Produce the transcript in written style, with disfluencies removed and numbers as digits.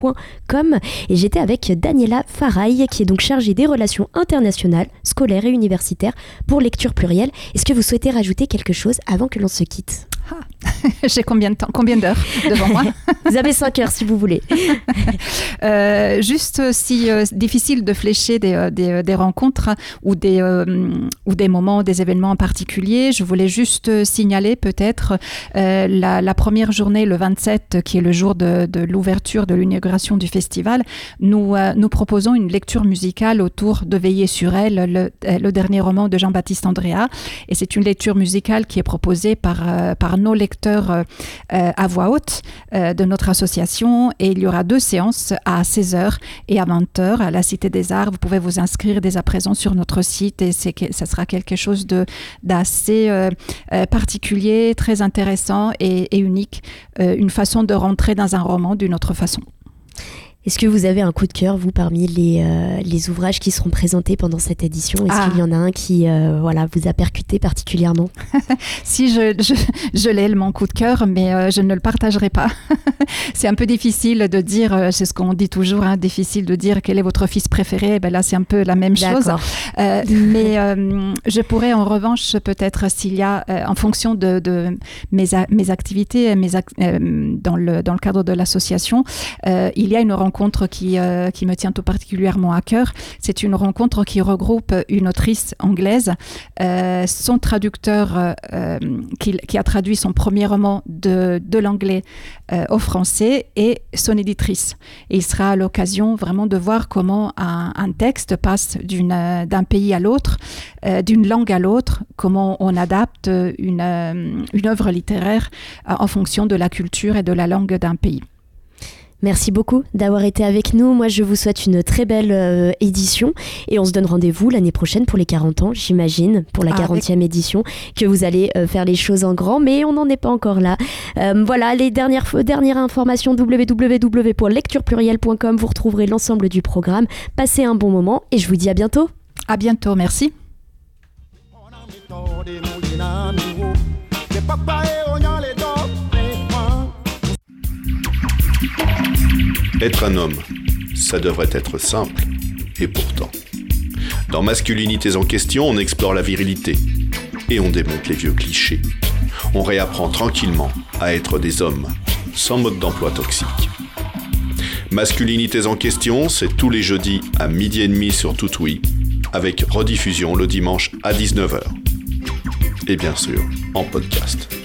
.com et j'étais avec Daniela Faraille qui est donc chargée des relations internationales, scolaires et universitaires pour Lecture Plurielle. Est-ce que vous souhaitez rajouter quelque chose avant que l'on se quitte ? J'ai combien d'heures devant moi ? Vous avez 5 heures si vous voulez. Juste si difficile de flécher des rencontres ou des moments, des événements en particulier, je voulais juste signaler peut-être la première journée, le 27, qui est le jour de l'ouverture, de l'inauguration du festival. Nous proposons une lecture musicale autour de Veiller sur elle, le dernier roman de Jean-Baptiste Andréa. Et c'est une lecture musicale qui est proposée par nos lecteurs à voix haute de notre association, et il y aura 2 séances à 16h et à 20h à la Cité des Arts. Vous pouvez vous inscrire dès à présent sur notre site et ça sera quelque chose d'assez particulier, très intéressant et unique, une façon de rentrer dans un roman d'une autre façon. Est-ce que vous avez un coup de cœur, vous, parmi les ouvrages qui seront présentés pendant cette édition ? Est-ce qu'il y en a un qui vous a percuté particulièrement ? Si, je l'ai, mon coup de cœur, mais je ne le partagerai pas. C'est un peu difficile de dire, c'est ce qu'on dit toujours, difficile de dire quel est votre fils préféré. Ben là, c'est un peu la même chose. Mais je pourrais en revanche peut-être, s'il y a, en fonction de mes activités, dans le cadre de l'association, il y a une rencontre qui me tient tout particulièrement à cœur. C'est une rencontre qui regroupe une autrice anglaise, son traducteur qui a traduit son premier roman de l'anglais au français, et son éditrice. Et il sera à l'occasion vraiment de voir comment un texte passe d'un pays à l'autre, d'une langue à l'autre, comment on adapte une œuvre littéraire en fonction de la culture et de la langue d'un pays. Merci beaucoup d'avoir été avec nous. Moi, je vous souhaite une très belle édition et on se donne rendez-vous l'année prochaine pour les 40 ans, j'imagine, pour la 40e édition, que vous allez faire les choses en grand, mais on n'en est pas encore là. Voilà, les dernières informations, www.lectureplurielle.com, vous retrouverez l'ensemble du programme. Passez un bon moment et je vous dis à bientôt. À bientôt, merci. Être un homme, ça devrait être simple, et pourtant. Dans Masculinités en question, on explore la virilité, et on démonte les vieux clichés. On réapprend tranquillement à être des hommes, sans mode d'emploi toxique. Masculinités en question, c'est tous les jeudis à 12h30 sur Toutoui, avec rediffusion le dimanche à 19h. Et bien sûr, en podcast.